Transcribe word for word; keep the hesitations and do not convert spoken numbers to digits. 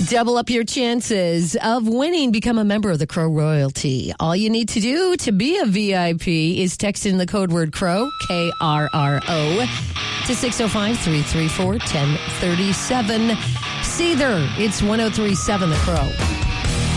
Double up your chances of winning. Become a member of the Crow Royalty. All you need to do to be a V I P is text in the code word CROW, K R R O, to six oh five, three three four, one oh three seven. Seether, it's one oh three point seven The Crow.